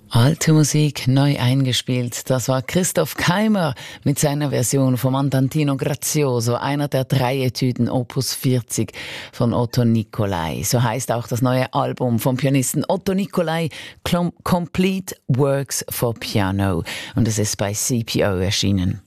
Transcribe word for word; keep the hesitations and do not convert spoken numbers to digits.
Alte Musik neu eingespielt. Das war Christoph Keimer mit seiner Version vom Andantino Grazioso, einer der drei Etüden Opus vierzig von Otto Nicolai. So heißt auch das neue Album vom Pianisten Otto Nicolai, Complete Works for Piano. Und es ist bei C P O erschienen.